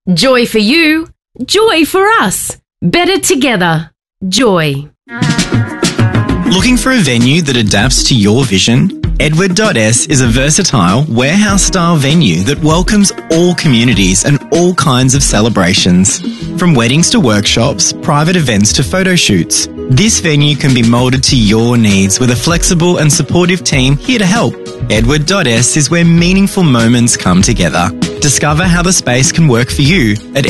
Joy for you, joy for us. Better together. Joy. Looking for a venue that adapts to your vision? Edward.S is a versatile, warehouse-style venue that welcomes all communities and all kinds of celebrations. From weddings to workshops, private events to photo shoots, this venue can be moulded to your needs with a flexible and supportive team here to help. Edward.S is where meaningful moments come together. Discover how the space can work for you at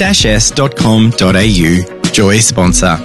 edward-s.com.au. Joy sponsor.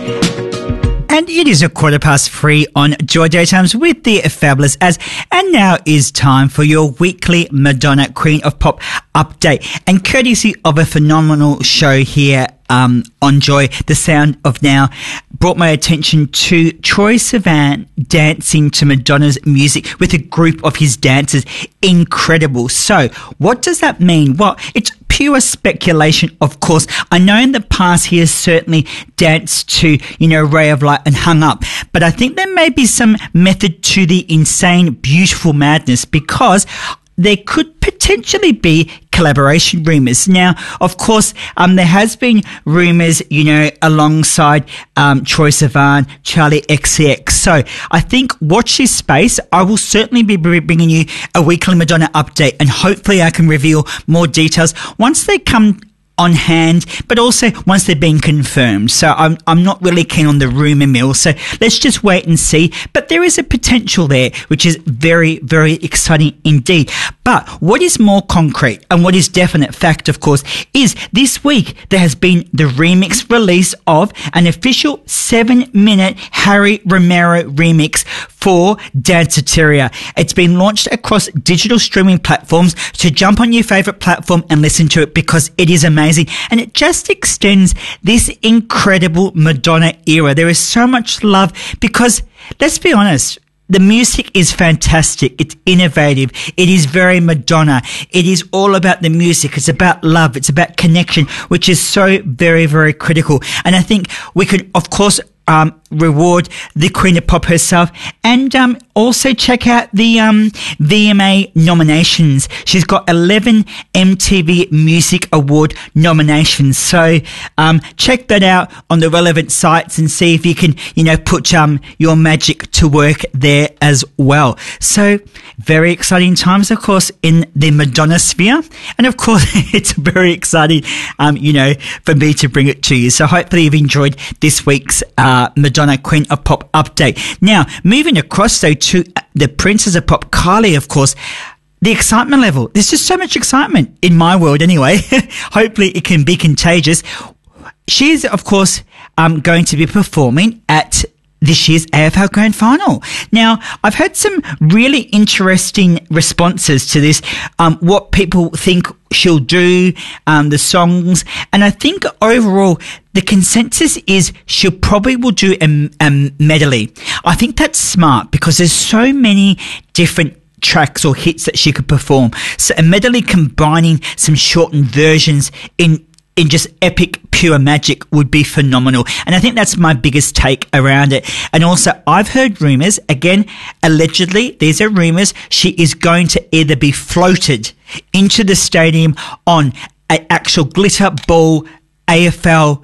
And it is 3:15 on Joy Daytimes with the Fabulous As. And now is time for your weekly Madonna Queen of Pop update. And courtesy of a phenomenal show here on Joy, The Sound of Now, brought my attention to Troye Sivan dancing to Madonna's music with a group of his dancers. Incredible. So what does that mean? Well, it's pure speculation, of course. I know in the past he has certainly danced to, Ray of Light and Hung Up, but I think there may be some method to the insane, beautiful madness, because there could potentially be collaboration rumours. Now, of course, there has been rumours, alongside Troye Sivan, Charli XCX. So I think watch this space. I will certainly be bringing you a weekly Madonna update, and hopefully I can reveal more details once they come on hand, but also once they're being confirmed. So I'm not really keen on the rumour mill. So let's just wait and see. But there is a potential there, which is very, very exciting indeed. But what is more concrete and what is definite fact, of course, is this week there has been the remix release of an official 7-minute Harry Romero remix for Danceteria. It's been launched across digital streaming platforms, so jump on your favourite platform and listen to it because it is amazing. And it just extends this incredible Madonna era. There is so much love because, let's be honest, the music is fantastic. It's innovative. It is very Madonna. It is all about the music. It's about love. It's about connection, which is so very, very critical. And I think we could, of course, reward the Queen of Pop herself, and also check out the VMA nominations. She's got 11 MTV Music Award nominations. So check that out on the relevant sites and see if you can, put your magic to work there as well. So very exciting times, of course, in the Madonna sphere. And of course, it's very exciting, for me to bring it to you. So hopefully you've enjoyed this week's Madonna Queen of Pop update. Now, moving across though to the Princess of Pop, Kylie, of course. The excitement level. There's just so much excitement in my world anyway. Hopefully it can be contagious. She's, of course, going to be performing at this year's AFL Grand Final. Now, I've heard some really interesting responses to this, what people think she'll do, the songs, and I think overall the consensus is she'll probably will do a medley. I think that's smart because there's so many different tracks or hits that she could perform. So a medley combining some shortened versions in just epic pure magic would be phenomenal. And I think that's my biggest take around it. And also I've heard rumours, again, allegedly, these are rumours, she is going to either be floated into the stadium on an actual glitter ball AFL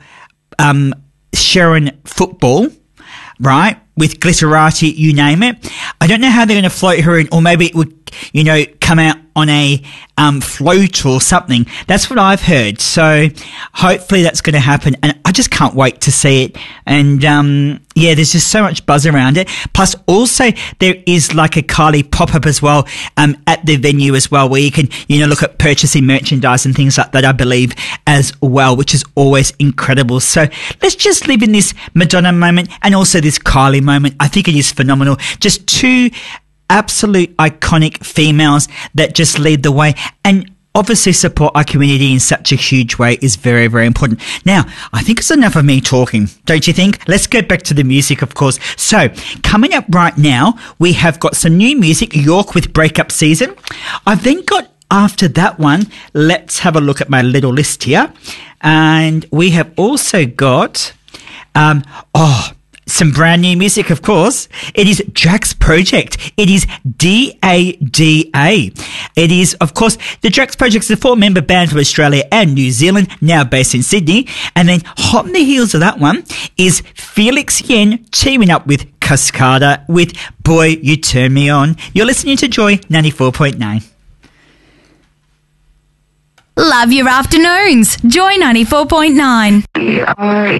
Sharon football, right, with glitterati, you name it. I don't know how they're going to float her in, or maybe it would, come out on a float or something. That's what I've heard. So hopefully that's going to happen, and I just can't wait to see it. And there's just so much buzz around it. Plus also there is like a Kylie pop-up as well at the venue as well, where you can look at purchasing merchandise and things like that, I believe, as well, which is always incredible. So let's just live in this Madonna moment and also this Kylie moment. I think it is phenomenal. Just two absolute iconic females that just lead the way, and obviously support our community in such a huge way is very, very important. Now, I think it's enough of me talking, don't you think? Let's go back to the music, of course. So, coming up right now, we have got some new music, York with Breakup Season. I've then got, after that one, let's have a look at my little list here. And we have also got, Some brand new music, of course. It is Drax Project. It is DADA. It is, of course, the Drax Project is a 4-member band from Australia and New Zealand, now based in Sydney. And then hot on the heels of that one is Felix Yen teaming up with Cascada with Boy You Turn Me On. You're listening to Joy 94.9. Love your afternoons. Joy 94.9.